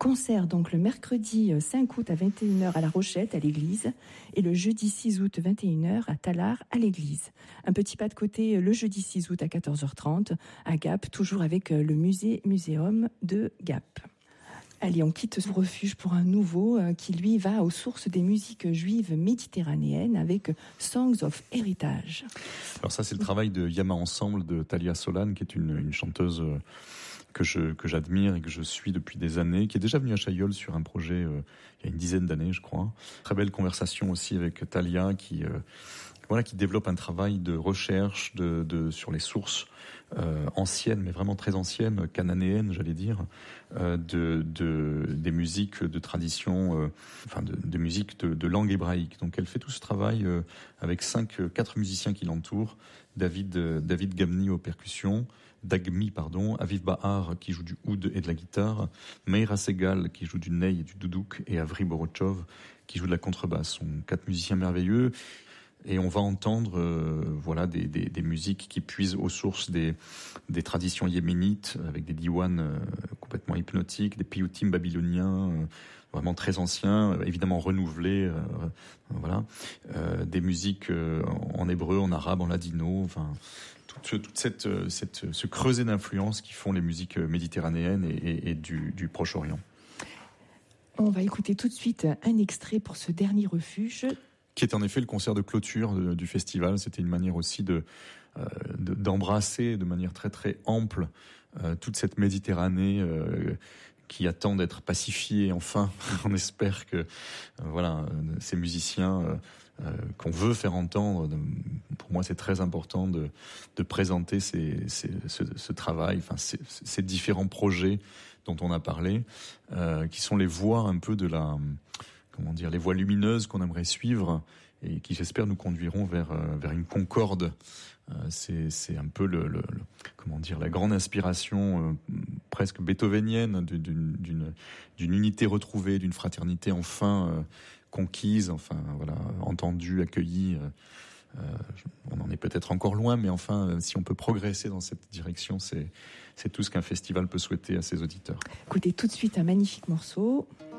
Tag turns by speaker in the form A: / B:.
A: Concert donc le mercredi 5 août à 21h à La Rochette, à l'église, et le jeudi 6 août 21h à Tallard, à l'église. Un petit pas de côté le jeudi 6 août à 14h30 à Gap, toujours avec le muséum de Gap. Allez, on quitte ce refuge pour un nouveau qui, lui, va aux sources des musiques juives méditerranéennes avec Songs of Heritage.
B: Alors ça, c'est le travail de Yama Ensemble de Thalia Solan, qui est une chanteuse que j'admire et que je suis depuis des années, qui est déjà venue à Chaillol sur un projet il y a une dizaine d'années, je crois. Très belle conversation aussi avec Thalia qui développe un travail de recherche sur les sources anciennes, mais vraiment très anciennes, cananéennes, j'allais dire, des musiques de tradition, de musique de langue hébraïque. Donc elle fait tout ce travail avec 4 musiciens qui l'entourent. David Gamni aux percussions, Aviv Bahar qui joue du oud et de la guitare, Meira Segal qui joue du ney et du doudouk, et Avri Borochov qui joue de la contrebasse. Ce sont 4 musiciens merveilleux. Et on va entendre des musiques qui puisent aux sources des traditions yéménites, avec des diwan complètement hypnotiques, des piyutim babyloniens vraiment très anciens, évidemment renouvelés, des musiques en hébreu, en arabe, en ladino, toute ce creuset d'influences qui font les musiques méditerranéennes et du Proche-Orient.
A: On va écouter tout de suite un extrait pour ce dernier refuge,
B: qui est en effet le concert de clôture du festival. C'était une manière aussi d'embrasser de manière très très ample toute cette Méditerranée qui attend d'être pacifiée enfin. On espère que ces musiciens qu'on veut faire entendre, pour moi c'est très important de présenter ce travail, ces différents projets dont on a parlé, qui sont les voies un peu de les voies lumineuses qu'on aimerait suivre et qui, j'espère, nous conduiront vers une concorde. C'est un peu la grande inspiration presque beethovenienne d'une unité retrouvée, d'une fraternité enfin conquise, entendue, accueillie. On en est peut-être encore loin, mais enfin, si on peut progresser dans cette direction, c'est tout ce qu'un festival peut souhaiter à ses auditeurs.
A: Écoutez tout de suite un magnifique morceau.